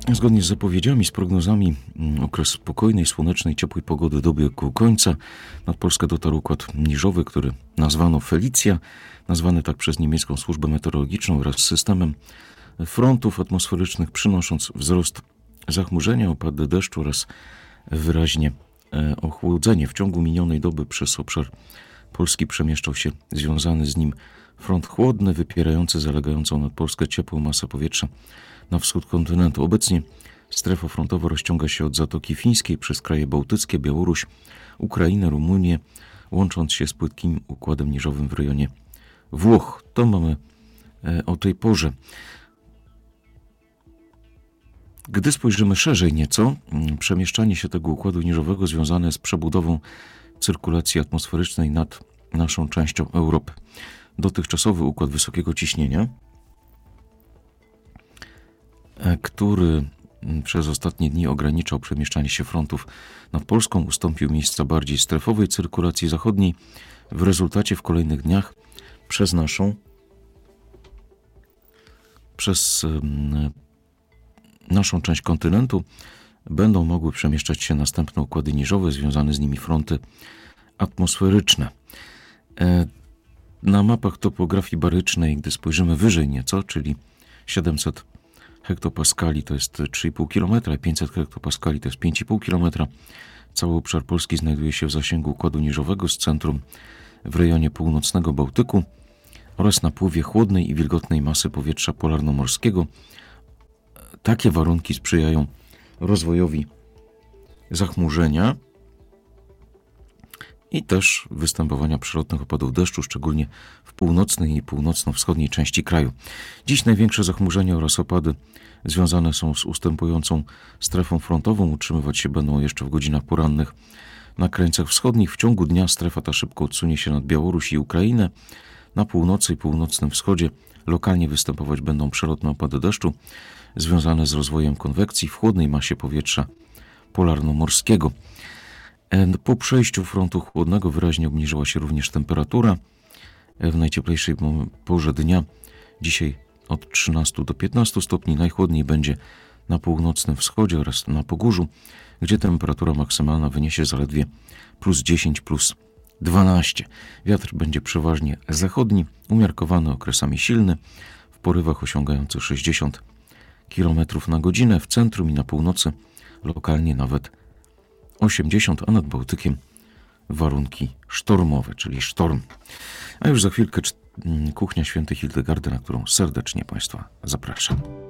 Zgodnie z zapowiedziami, z prognozami, okres spokojnej, słonecznej, ciepłej pogody dobiegł końca. Nad Polskę dotarł układ niżowy, który nazwano Felicja, nazwany tak przez niemiecką służbę meteorologiczną, wraz z systemem frontów atmosferycznych, przynosząc wzrost zachmurzenia, opady deszczu oraz wyraźnie ochłodzenie. W ciągu minionej doby przez obszar Polski przemieszczał się związany z nim front chłodny, wypierający zalegającą nad Polskę ciepłą masę powietrza na wschód kontynentu. Obecnie strefa frontowa rozciąga się od Zatoki Fińskiej przez kraje bałtyckie, Białoruś, Ukrainę, Rumunię, łącząc się z płytkim układem niżowym w rejonie Włoch. To mamy o tej porze. Gdy spojrzymy szerzej nieco, przemieszczanie się tego układu niżowego związane jest z przebudową cyrkulacji atmosferycznej nad naszą częścią Europy. Dotychczasowy układ wysokiego ciśnienia, który przez ostatnie dni ograniczał przemieszczanie się frontów nad Polską, ustąpił miejsca bardziej strefowej cyrkulacji zachodniej. W rezultacie w kolejnych dniach przez naszą część kontynentu będą mogły przemieszczać się następne układy niżowe, związane z nimi fronty atmosferyczne. Na mapach topografii barycznej, gdy spojrzymy wyżej nieco, czyli 700 hektopaskali to jest 3,5 km, 500 hektopaskali to jest 5,5 km. Cały obszar Polski znajduje się w zasięgu układu niżowego z centrum w rejonie północnego Bałtyku oraz napływie chłodnej i wilgotnej masy powietrza polarnomorskiego. Takie warunki sprzyjają rozwojowi zachmurzenia i też występowania przelotnych opadów deszczu, szczególnie w północnej i północno-wschodniej części kraju. Dziś największe zachmurzenia oraz opady związane są z ustępującą strefą frontową. Utrzymywać się będą jeszcze w godzinach porannych na krańcach wschodnich. W ciągu dnia strefa ta szybko odsunie się nad Białoruś i Ukrainę. Na północy i północnym wschodzie lokalnie występować będą przelotne opady deszczu związane z rozwojem konwekcji w chłodnej masie powietrza polarnomorskiego. Po przejściu frontu chłodnego wyraźnie obniżyła się również temperatura. W najcieplejszej porze dnia dzisiaj od 13 do 15 stopni. Najchłodniej będzie na północnym wschodzie oraz na Pogórzu, gdzie temperatura maksymalna wyniesie zaledwie +10, +12. Wiatr będzie przeważnie zachodni, umiarkowany, okresami silny, w porywach osiągających 60 km na godzinę. W centrum i na północy lokalnie nawet 80, a nad Bałtykiem warunki sztormowe, czyli sztorm. A już za chwilkę kuchnia świętej Hildegardy, na którą serdecznie Państwa zapraszam.